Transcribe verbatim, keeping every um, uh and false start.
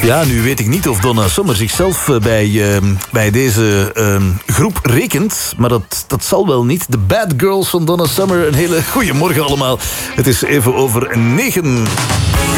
Ja, nu weet ik niet of Donna Summer zichzelf bij, uh, bij deze uh, groep rekent. Maar dat, dat zal wel niet. De Bad Girls van Donna Summer. Een hele goede morgen allemaal. Het is even over negen.